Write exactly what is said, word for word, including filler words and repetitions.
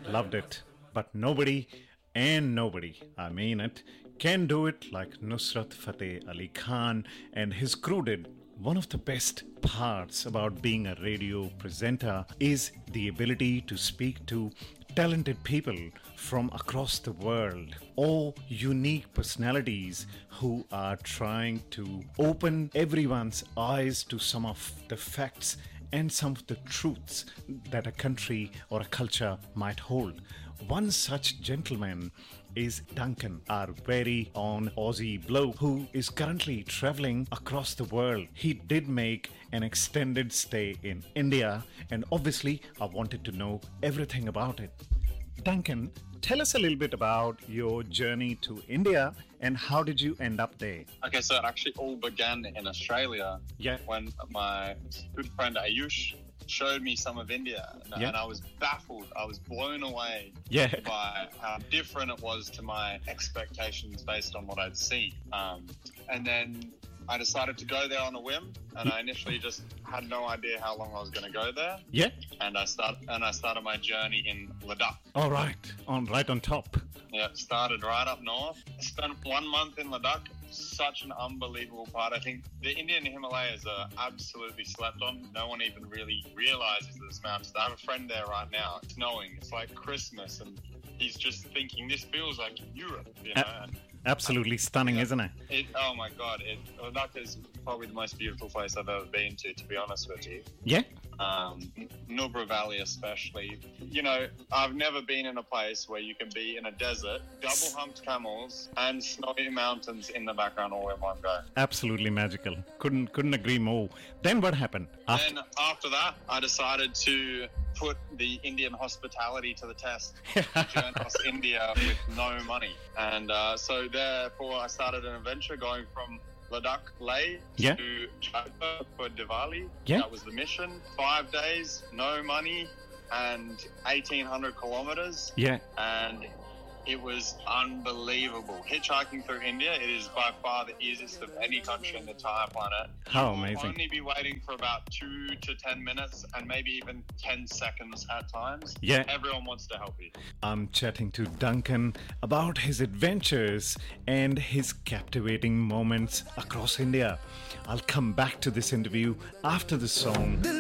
loved it. But nobody, and nobody, I mean it, can do it like Nusrat Fateh Ali Khan and his crew did. One of the best parts about being a radio presenter is the ability to speak to talented people from across the world or unique personalities who are trying to open everyone's eyes to some of the facts and some of the truths that a country or a culture might hold. One such gentleman is Duncan, our very own Aussie bloke who is currently traveling across the world. He did make an extended stay in India, and obviously I wanted to know everything about it. Duncan, tell us a little bit about your journey to India and how did you end up there? Okay, so it actually all began in Australia. Yeah. When my good friend Ayush showed me some of India, and, yeah. and I was baffled. I was blown away yeah. by how different it was to my expectations based on what I'd seen. Um, and then I decided to go there on a whim, and I initially just had no idea how long I was going to go there. Yeah. And I start and I started my journey in Ladakh. All right, on right on top. Yeah, started right up north. Spent one month in Ladakh. Such an unbelievable part. I think the Indian Himalayas are absolutely slept on. No one even really realizes this mountains. I have a friend there right now. It's snowing. It's like Christmas, and he's just thinking this feels like Europe, you know. A- absolutely stunning, yeah, isn't it? it? Oh my God! It, Ladakh is probably the most beautiful place I've ever been to. To be honest with you. Yeah. Um, Nubra Valley especially. You know, I've never been in a place where you can be in a desert, double humped camels and snowy mountains in the background all in one go. Absolutely magical. Couldn't couldn't agree more. Then what happened? After- then after that, I decided to put the Indian hospitality to the test. Journey across India with no money. And uh, so therefore I started an adventure going from Ladakh, Leh yeah. to Jaipur for Diwali. Yeah. That was the mission. Five days, no money, and eighteen hundred kilometers. Yeah. And it was unbelievable. Hitchhiking through India, it is by far the easiest of any country on the entire planet. How you amazing. You'll only be waiting for about two to ten minutes and maybe even ten seconds at times. Yeah. Everyone wants to help you. I'm chatting to Duncan about his adventures and his captivating moments across India. I'll come back to this interview after the song.